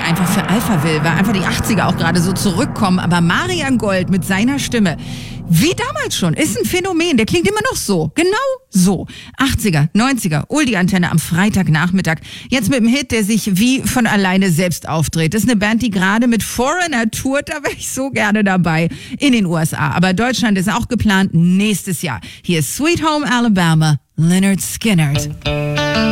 einfach für Alphaville, weil einfach die 80er auch gerade so zurückkommen. Aber Marian Gold mit seiner Stimme, wie damals schon, ist ein Phänomen. Der klingt immer noch so. Genau so. 80er, 90er, Oldie-Antenne am Freitagnachmittag. Jetzt mit dem Hit, der sich wie von alleine selbst aufdreht. Das ist eine Band, die gerade mit Foreigner tourt. Da wäre ich so gerne dabei in den USA. Aber Deutschland ist auch geplant nächstes Jahr. Hier ist Sweet Home Alabama, Lynyrd Skynyrd.